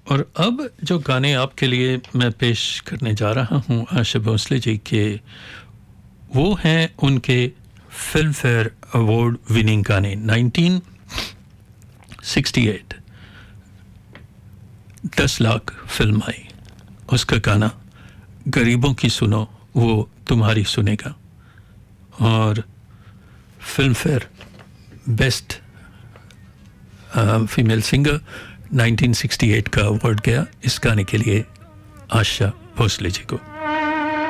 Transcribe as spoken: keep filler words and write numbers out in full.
और अब जो गाने आपके लिए मैं पेश करने जा रहा हूँ आशा भोसले जी के, वो हैं उनके फिल्म फेयर अवार्ड विनिंग गाने। नाइनटीन सिक्सटी एट दस लाख फिल्म आई, उसका गाना गरीबों की सुनो वो तुम्हारी सुनेगा, और film fair best female singer nineteen sixty eight का अवार्ड गया इस गाने के लिए आशा भोसले जी को।